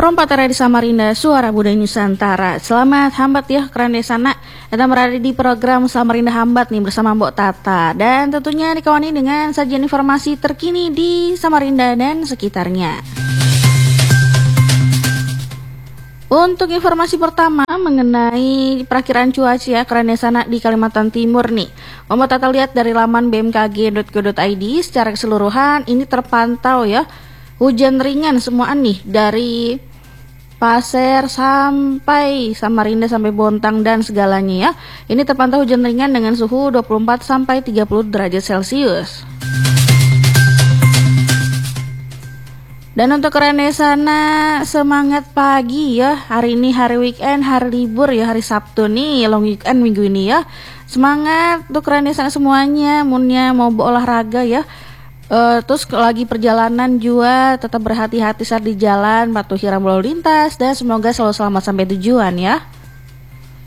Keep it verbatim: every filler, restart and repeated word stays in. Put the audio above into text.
Rompat di Samarinda, Suara Budaya Nusantara. Selamat hambat ya keren desana. Kita berada di program Samarinda Hambat nih bersama Mbok Tata. Dan tentunya dikawani dengan sajian informasi terkini di Samarinda dan sekitarnya. Untuk informasi pertama mengenai perakiraan cuaca ya keren desana di Kalimantan Timur nih. Mbok Tata lihat dari laman b m k g dot go dot i d secara keseluruhan ini terpantau ya. Hujan ringan semuaan nih dari Pasir sampai Samarinda sampai Bontang dan segalanya ya. Ini terpantau hujan ringan dengan suhu dua puluh empat sampai tiga puluh derajat Celcius. Dan untuk keren sana semangat pagi ya. Hari ini hari weekend, hari libur ya, hari Sabtu nih, long weekend minggu ini ya. Semangat untuk keren sana semuanya, munnya mau berolahraga ya. Uh, terus lagi perjalanan juga tetap berhati-hati saat di jalan, patuhi rambu lalu lintas dan semoga selalu selamat sampai tujuan ya.